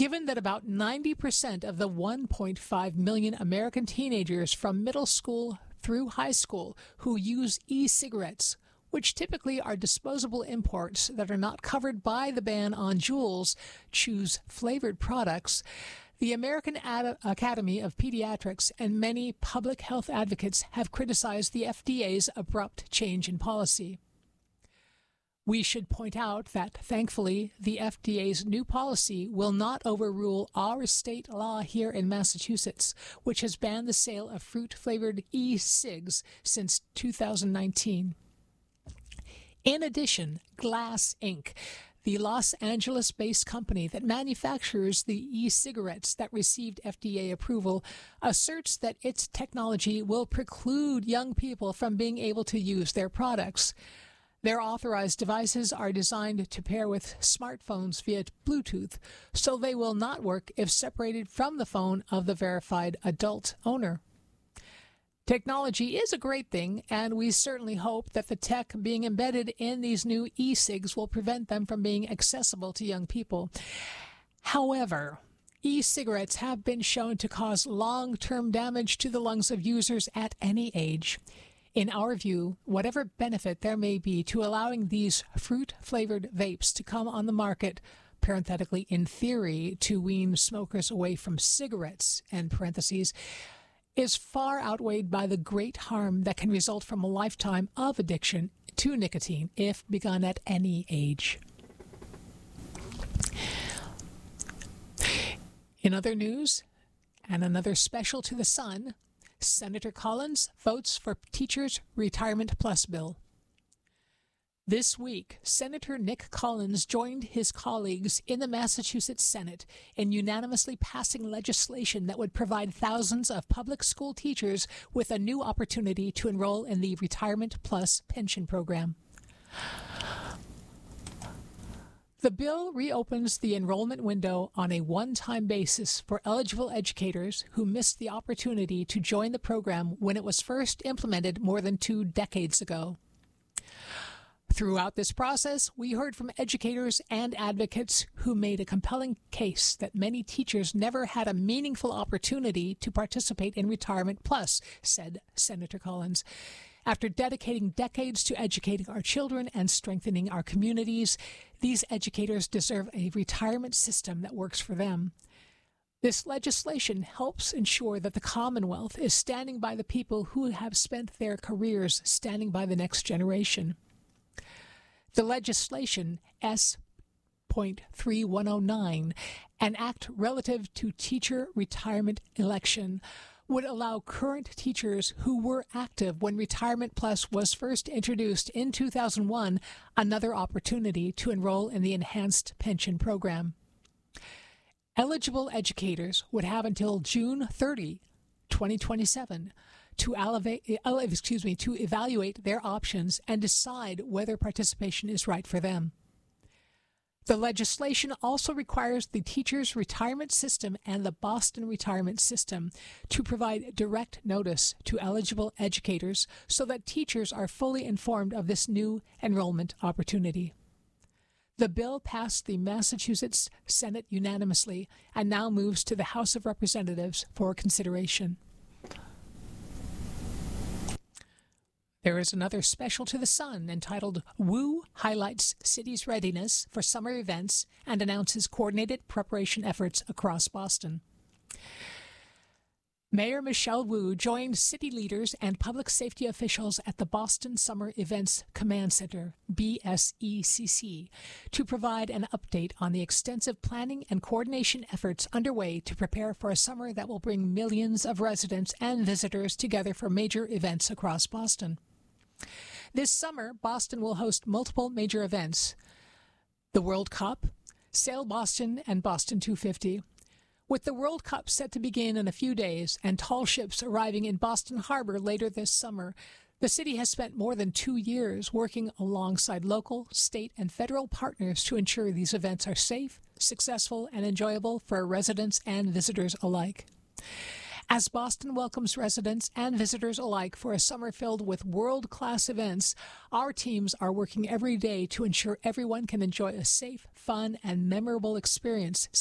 Given that about 90% of the 1.5 million American teenagers from middle school through high school who use e-cigarettes, which typically are disposable imports that are not covered by the ban on Juuls, choose flavored products, the American Academy of Pediatrics and many public health advocates have criticized the FDA's abrupt change in policy. We should point out that, thankfully, the FDA's new policy will not overrule our state law here in Massachusetts, which has banned the sale of fruit-flavored e-cigs since 2019. In addition, Glass Inc., the Los Angeles-based company that manufactures the e-cigarettes that received FDA approval, asserts that its technology will preclude young people from being able to use their products. Their authorized devices are designed to pair with smartphones via Bluetooth, so they will not work if separated from the phone of the verified adult owner. Technology is a great thing, and we certainly hope that the tech being embedded in these new e-cigs will prevent them from being accessible to young people. However, e-cigarettes have been shown to cause long-term damage to the lungs of users at any age. In our view, whatever benefit there may be to allowing these fruit-flavored vapes to come on the market, parenthetically, in theory, to wean smokers away from cigarettes, end parentheses, is far outweighed by the great harm that can result from a lifetime of addiction to nicotine if begun at any age. In other news, and another special to the Sun, Senator Collins votes for Teachers' Retirement Plus bill. This week, Senator Nick Collins joined his colleagues in the Massachusetts Senate in unanimously passing legislation that would provide thousands of public school teachers with a new opportunity to enroll in the Retirement Plus pension program. The bill reopens the enrollment window on a one-time basis for eligible educators who missed the opportunity to join the program when it was first implemented more than 2 decades ago. Throughout this process, we heard from educators and advocates who made a compelling case that many teachers never had a meaningful opportunity to participate in Retirement Plus, said Senator Collins. After dedicating decades to educating our children and strengthening our communities, these educators deserve a retirement system that works for them. This legislation helps ensure that the Commonwealth is standing by the people who have spent their careers standing by the next generation. The legislation, S.3109, an act relative to teacher retirement election, would allow current teachers who were active when Retirement Plus was first introduced in 2001 another opportunity to enroll in the enhanced pension program. Eligible educators would have until June 30, 2027, to evaluate their options and decide whether participation is right for them. The legislation also requires the Teachers' Retirement System and the Boston Retirement System to provide direct notice to eligible educators so that teachers are fully informed of this new enrollment opportunity. The bill passed the Massachusetts Senate unanimously and now moves to the House of Representatives for consideration. There is another special to the Sun entitled Wu Highlights City's Readiness for Summer Events and Announces Coordinated Preparation Efforts Across Boston. Mayor Michelle Wu joined city leaders and public safety officials at the Boston Summer Events Command Center, BSECC, to provide an update on the extensive planning and coordination efforts underway to prepare for a summer that will bring millions of residents and visitors together for major events across Boston. This summer, Boston will host multiple major events: the World Cup, Sail Boston, and Boston 250. With the World Cup set to begin in a few days and tall ships arriving in Boston Harbor later this summer, the city has spent more than 2 years working alongside local, state, and federal partners to ensure these events are safe, successful, and enjoyable for residents and visitors alike. As Boston welcomes residents and visitors alike for a summer filled with world-class events, our teams are working every day to ensure everyone can enjoy a safe, fun, and memorable experience,